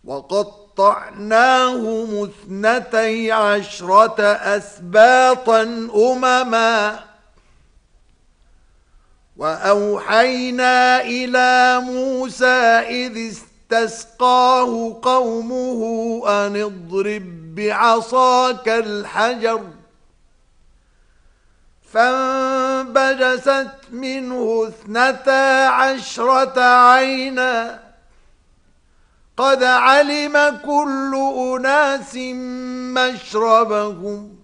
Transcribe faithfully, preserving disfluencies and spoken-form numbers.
وقطعناهم اثنتي عشرة أسباطا أمما وأوحينا إلى موسى إذ استسقاه قومه أن اضرب بعصاك الحجر فانبجست منه اثنتا عشرة عينا قد علم كل أناس مشربهم